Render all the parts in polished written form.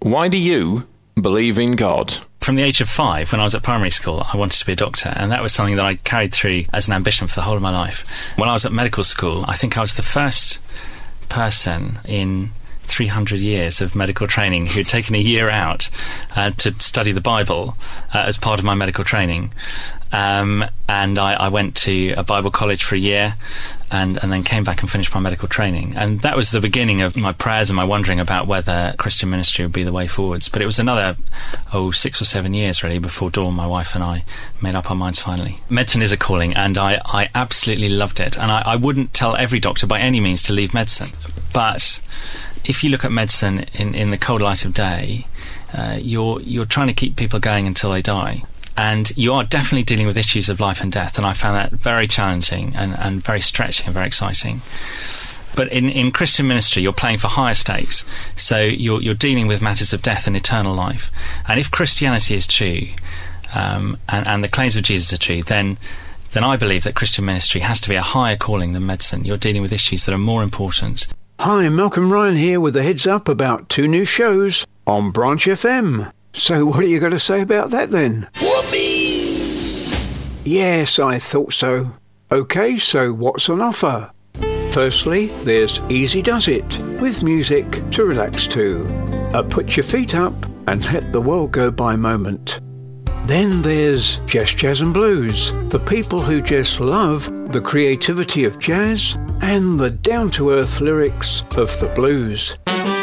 Why do you believe in God? From the age of 5, when I was at primary school, I wanted to be a doctor, and that was something that I carried through as an ambition for the whole of my life. When I was at medical school, I think I was the first person in 300 years of medical training who'd taken a year out to study the Bible as part of my medical training. And I went to a Bible college for a year and then came back and finished my medical training. And that was the beginning of my prayers and my wondering about whether Christian ministry would be the way forwards. But it was another 6 or 7 years really before Dawn, my wife, and I made up our minds finally. Medicine is a calling, and I absolutely loved it. And I wouldn't tell every doctor by any means to leave medicine. But if you look at medicine in the cold light of day, you're trying to keep people going until they die. And you are definitely dealing with issues of life and death, and I found that very challenging and very stretching and very exciting. But in Christian ministry, you're playing for higher stakes, so you're dealing with matters of death and eternal life. And if Christianity is true, and the claims of Jesus are true, then I believe that Christian ministry has to be a higher calling than medicine. You're dealing with issues that are more important. Hi, Malcolm Ryan here with a heads up about 2 new shows on Branch FM. So what are you going to say about that then? Whoopee! Yes, I thought so. OK, so what's on offer? Firstly, there's Easy Does It, with music to relax to. A put your feet up and let the world go by moment. Then there's Just Jazz and Blues, for people who just love the creativity of jazz and the down-to-earth lyrics of the blues.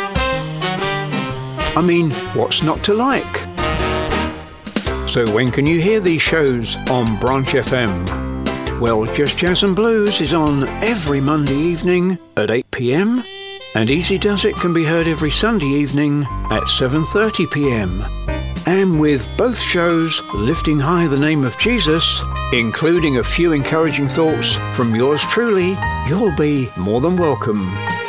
I mean, what's not to like? So when can you hear these shows on Branch FM? Well, Just Jazz and Blues is on every Monday evening at 8 p.m, and Easy Does It can be heard every Sunday evening at 7:30 p.m. And with both shows lifting high the name of Jesus, including a few encouraging thoughts from yours truly, you'll be more than welcome.